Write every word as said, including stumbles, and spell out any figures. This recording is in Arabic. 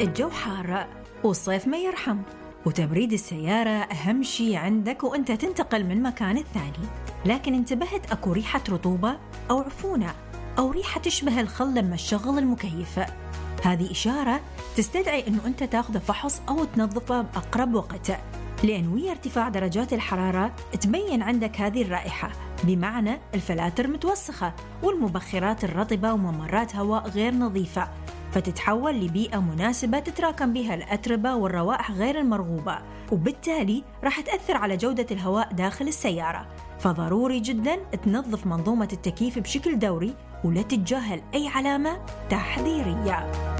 الجو حار والصيف ما يرحم، وتبريد السيارة أهم شي عندك وأنت تنتقل من مكان الثاني. لكن انتبهت أكو ريحة رطوبة أو عفونة أو ريحة تشبه الخل لما تشغل المكيف، هذه إشارة تستدعي أنه أنت تاخذ فحص أو تنظفه بأقرب وقت، لأن ويا ارتفاع درجات الحرارة تبين عندك هذه الرائحة، بمعنى الفلاتر متوسخة والمبخرات الرطبة وممرات هواء غير نظيفة، فتتحول لبيئة مناسبة تتراكم بها الأتربة والروائح غير المرغوبة، وبالتالي راح تأثر على جودة الهواء داخل السيارة. فضروري جدا تنظف منظومة التكييف بشكل دوري ولا تتجاهل أي علامة تحذيرية.